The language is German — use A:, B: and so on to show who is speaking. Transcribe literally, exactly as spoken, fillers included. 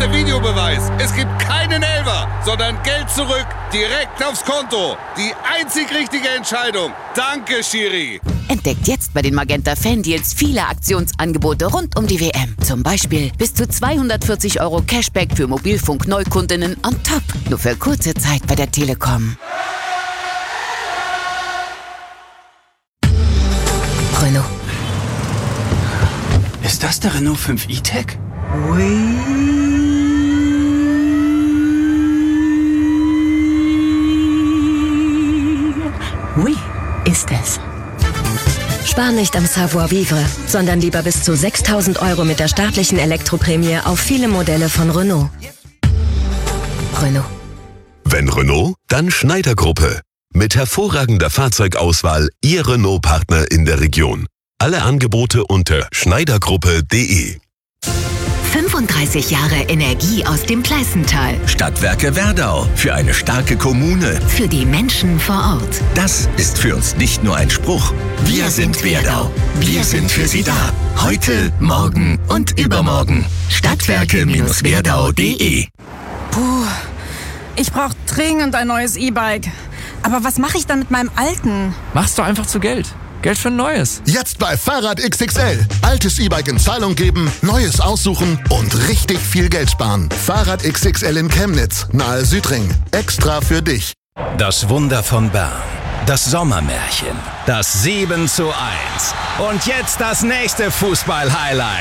A: der Videobeweis. Es gibt keinen Elfer, sondern Geld zurück, direkt aufs Konto. Die einzig richtige Entscheidung. Danke, Schiri.
B: Entdeckt jetzt bei den Magenta Fan-Deals viele Aktionsangebote rund um die W M. Zum Beispiel bis zu zweihundertvierzig Euro Cashback für Mobilfunk-Neukundinnen on top. Nur für kurze Zeit bei der Telekom. Renault.
C: Ist das der Renault fünf E-Tech?
B: Oui. Oui, ist es.
D: Spar nicht am Savoir-vivre, sondern lieber bis zu sechstausend Euro mit der staatlichen Elektroprämie auf viele Modelle von Renault. Renault.
E: Wenn Renault, dann Schneider Gruppe. Mit hervorragender Fahrzeugauswahl Ihr Renault-Partner in der Region. Alle Angebote unter schneidergruppe punkt de.
B: fünfunddreißig Jahre Energie aus dem Pleißental.
F: Stadtwerke Werdau, für eine starke Kommune.
B: Für die Menschen vor Ort.
F: Das ist für uns nicht nur ein Spruch. Wir, Wir sind, sind Werdau. Wir sind für Sie da. Heute, morgen und übermorgen. Stadtwerke Werdau punkt de.
G: Puh, ich brauche dringend ein neues E-Bike. Aber was mache ich dann mit meinem alten?
H: Machst du einfach zu Geld. Geld für ein neues.
I: Jetzt bei Fahrrad X X L. Altes E-Bike in Zahlung geben, neues aussuchen und richtig viel Geld sparen. Fahrrad X X L in Chemnitz, nahe Südring. Extra für dich.
F: Das Wunder von Bern. Das Sommermärchen. Das sieben zu eins. Und jetzt das nächste Fußball-Highlight.